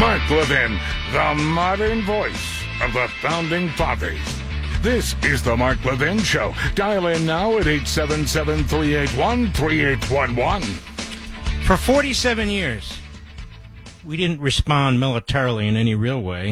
Mark Levin, the modern voice of the Founding Fathers. This is the Mark Levin Show. Dial in now at 877-381-3811. For 47 years, we didn't respond militarily in any real way.